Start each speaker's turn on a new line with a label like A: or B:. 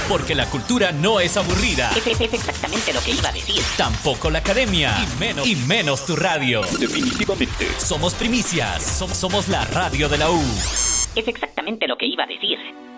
A: Porque la cultura no es aburrida.
B: Es exactamente lo que iba a decir.
A: Tampoco la academia. Y menos tu radio.
C: Definitivamente.
A: Somos primicias. Somos la radio de la U.
B: Es exactamente lo que iba a decir.